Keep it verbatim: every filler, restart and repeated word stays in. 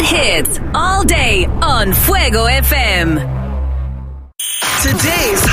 hits all day on Fuego F M. Today's